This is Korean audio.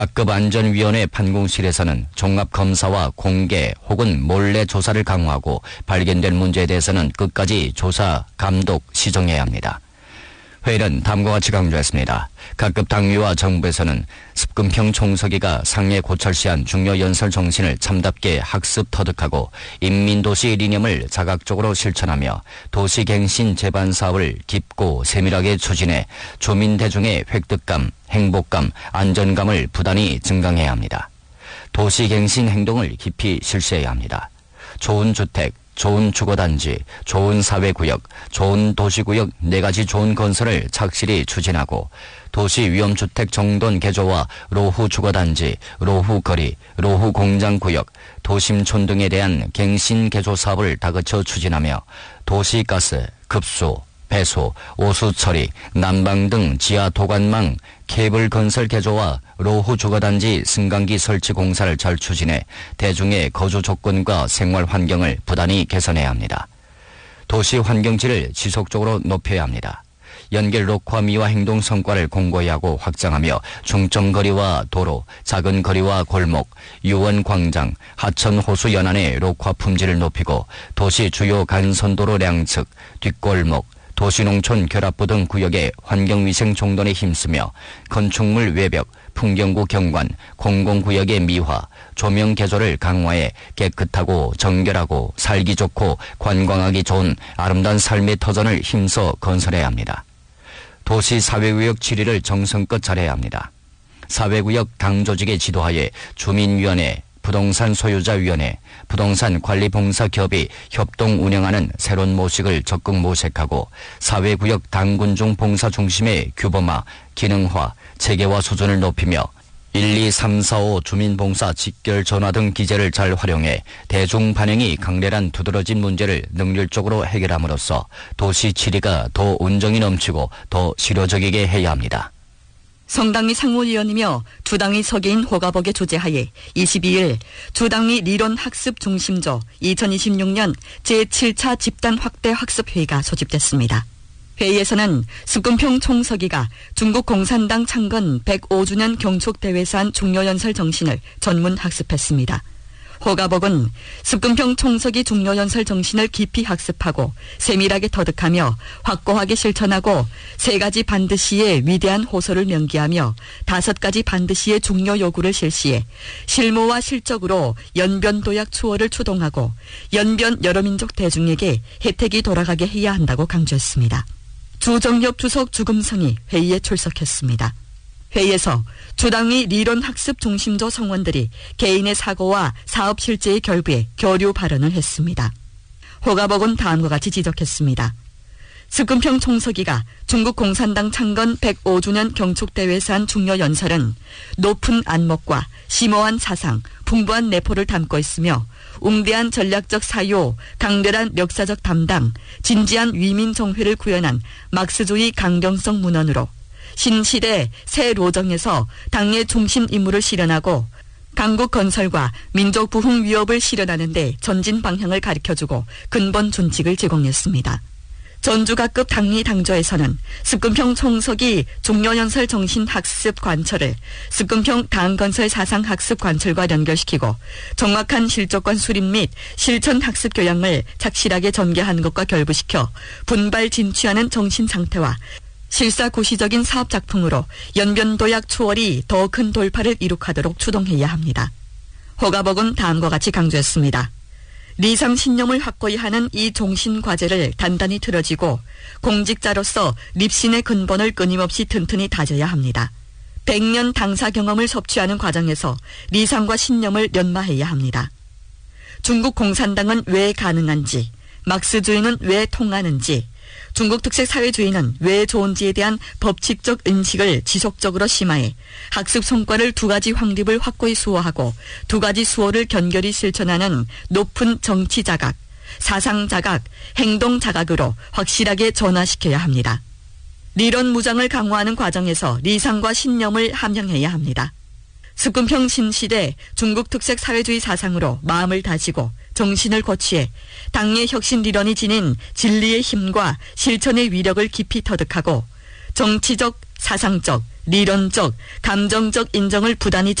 학급안전위원회 판공실에서는 종합검사와 공개 혹은 몰래 조사를 강화하고 발견된 문제에 대해서는 끝까지 조사, 감독, 시정해야 합니다. 회의는 다음과 같이 강조했습니다. 각급 당위와 정부에서는 습근평 총서기가 상해 고철시한 중요연설 정신을 참답게 학습 터득하고 인민도시 리념을 자각적으로 실천하며 도시갱신 재반 사업을 깊고 세밀하게 추진해 주민 대중의 획득감, 행복감, 안전감을 부단히 증강해야 합니다. 도시갱신 행동을 깊이 실시해야 합니다. 좋은 주택, 좋은 주거단지, 좋은 사회구역, 좋은 도시구역 4가지 좋은 건설을 착실히 추진하고 도시 위험주택 정돈 개조와 로후 주거단지, 로후 거리, 로후 공장구역, 도심촌 등에 대한 갱신 개조 사업을 다그쳐 추진하며 도시가스, 급수, 배수, 오수 처리, 난방 등 지하 도관망, 케이블 건설 개조와 로후 주거단지 승강기 설치 공사를 잘 추진해 대중의 거주 조건과 생활 환경을 부단히 개선해야 합니다. 도시 환경질을 지속적으로 높여야 합니다. 연결 녹화 미화 행동 성과를 공고히 하고 확장하며 중점 거리와 도로, 작은 거리와 골목, 유원 광장, 하천 호수 연안의 녹화 품질을 높이고 도시 주요 간선도로 량측, 뒷골목, 도시농촌 결합부 등 구역의 환경위생 종돈에 힘쓰며 건축물 외벽, 풍경구 경관, 공공구역의 미화, 조명 개조를 강화해 깨끗하고 정결하고 살기 좋고 관광하기 좋은 아름다운 삶의 터전을 힘써 건설해야 합니다. 도시 사회구역 질의를 정성껏 잘해야 합니다. 사회구역 당조직의 지도하에 주민위원회, 부동산 소유자위원회, 부동산관리봉사기업이 협동 운영하는 새로운 모식을 적극 모색하고 사회구역 당군중 봉사 중심의 규범화, 기능화, 체계화 수준을 높이며 1, 2, 3, 4, 5 주민봉사 직결 전화 등 기제를 잘 활용해 대중 반응이 강렬한 두드러진 문제를 능률적으로 해결함으로써 도시 지리가 더 온정이 넘치고 더 실효적이게 해야 합니다. 성당리 상무위원이며 주당위 서기인 호가복의 주재하에 22일 주당위 리론학습중심조 2026년 제7차 집단 확대 학습회의가 소집됐습니다. 회의에서는 습근평 총서기가 중국 공산당 창건 105주년 경축대회산 중요연설 정신을 전문 학습했습니다. 호가복은 습근평 총서기 중요연설 정신을 깊이 학습하고 세밀하게 터득하며 확고하게 실천하고 3가지 반드시의 위대한 호소를 명기하며 5가지 반드시의 중요 요구를 실시해 실무와 실적으로 연변도약 추월을 추동하고 연변 여러민족 대중에게 혜택이 돌아가게 해야 한다고 강조했습니다. 주정엽 주석 주금성이 회의에 출석했습니다. 회의에서 주당위 리론학습 중심조 성원들이 개인의 사고와 사업 실제의 결부에 교류 발언을 했습니다. 호가복은 다음과 같이 지적했습니다. 습근평 총서기가 중국 공산당 창건 105주년 경축대회산 중요연설은 높은 안목과 심오한 사상, 풍부한 내포를 담고 있으며 웅대한 전략적 사유, 강렬한 역사적 담당, 진지한 위민정회를 구현한 막스주의 강경성 문헌으로 신시대 새 로정에서 당의 중심 임무를 실현하고 강국 건설과 민족 부흥 위협을 실현하는 데 전진 방향을 가르쳐주고 근본 준칙을 제공했습니다. 전주각급 당리 당조에서는 습근평 총서기 중요연설 정신 학습 관철을 습근평 당건설 사상 학습 관철과 연결시키고 정확한 실적관 수립 및 실천 학습 교양을 착실하게 전개하는 것과 결부시켜 분발 진취하는 정신 상태와 실사구시적인 사업 작품으로 연변도약 추월이 더 큰 돌파를 이룩하도록 추동해야 합니다. 호가복은 다음과 같이 강조했습니다. 리상 신념을 확고히 하는 이 종신 과제를 단단히 틀어지고 공직자로서 립신의 근본을 끊임없이 튼튼히 다져야 합니다. 100년 당사 경험을 섭취하는 과정에서 리상과 신념을 연마해야 합니다. 중국 공산당은 왜 가능한지, 막스주의는 왜 통하는지, 중국 특색 사회주의는 왜 좋은지에 대한 법칙적 인식을 지속적으로 심화해 학습 성과를 2가지 확립을 확고히 수호하고 2가지 수호를 견결히 실천하는 높은 정치 자각, 사상 자각, 행동 자각으로 확실하게 전환시켜야 합니다. 리론 무장을 강화하는 과정에서 리상과 신념을 함양해야 합니다. 습근평 신시대 중국 특색 사회주의 사상으로 마음을 다지고 정신을 고취해 당의 혁신 리런이 지닌 진리의 힘과 실천의 위력을 깊이 터득하고 정치적, 사상적, 리론적, 감정적 인정을 부단히